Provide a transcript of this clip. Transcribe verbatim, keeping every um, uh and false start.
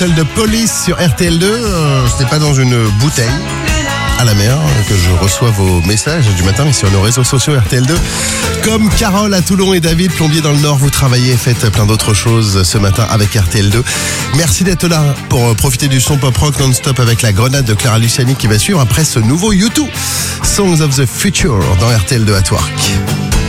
de police sur R T L deux, euh, ce n'est pas dans une bouteille à la mer que je reçois vos messages du matin, mais sur nos réseaux sociaux R T L deux. Comme Carole à Toulon et David, plombier dans le Nord, vous travaillez et faites plein d'autres choses ce matin avec R T L deux. Merci d'être là pour profiter du son pop-rock non-stop avec la grenade de Clara Luciani qui va suivre après ce nouveau YouTube Songs of the Future dans R T L deux at Work.